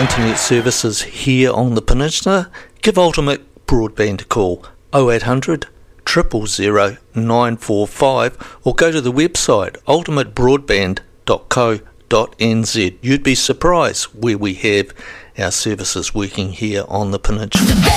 internet services here on the peninsula, give Ultimate Broadband a call 0800 000 945 or go to the website ultimatebroadband.co.nz. You'd be surprised where we have our services working here on the peninsula.